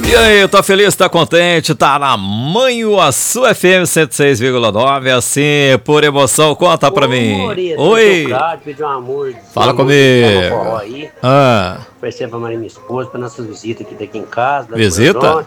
E aí, tá feliz, tá contente, tá na Manhuaçu FM 106,9, assim, por emoção, conta pra mim. Morita, Oi. Pediu um amor. Fala comigo. Aí. Ah, Oferecer pra Maria, minha esposa, pra nossas visitas aqui daqui em casa. visita?